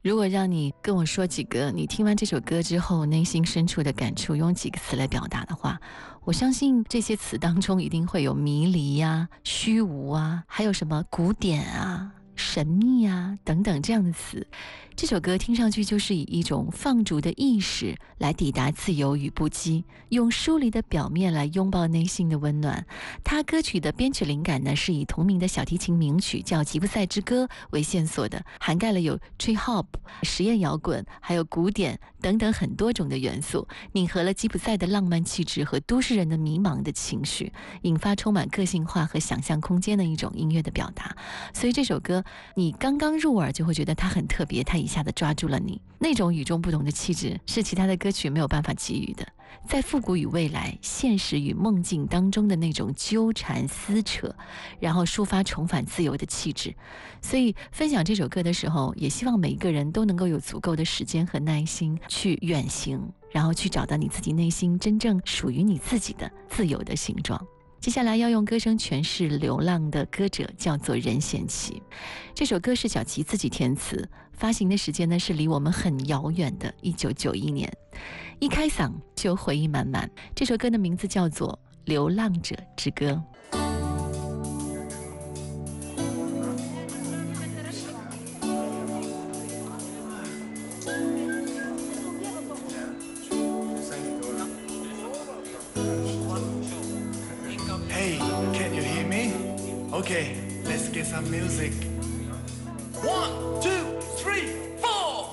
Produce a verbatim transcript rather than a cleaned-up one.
如果让你跟我说几个你听完这首歌之后内心深处的感触，用几个词来表达的话，我相信这些词当中一定会有迷离呀、虚无啊，还有什么古典啊、神秘啊等等这样的词。这首歌听上去就是以一种放逐的意识来抵达自由与不羁，用疏离的表面来拥抱内心的温暖。它歌曲的编曲灵感呢，是以同名的小提琴名曲叫《吉普赛之歌》为线索的，涵盖了有 trip hop、实验摇滚还有古典等等很多种的元素，拧合了吉普赛的浪漫气质和都市人的迷茫的情绪，引发充满个性化和想象空间的一种音乐的表达。所以这首歌你刚刚入耳就会觉得它很特别，它一下子抓住了你，那种与众不同的气质是其他的歌曲没有办法给予的，在复古与未来、现实与梦境当中的那种纠缠撕扯，然后抒发重返自由的气质。所以分享这首歌的时候，也希望每一个人都能够有足够的时间和耐心去远行，然后去找到你自己内心真正属于你自己的自由的形状。接下来要用歌声诠释流浪的歌者叫做任贤齐。这首歌是小齐自己填词，发行的时间呢是离我们很遥远的一九九一年，一开嗓就回忆满满。这首歌的名字叫做《流浪者之歌》。 Hey, can you hear me? Okay, let's get some music.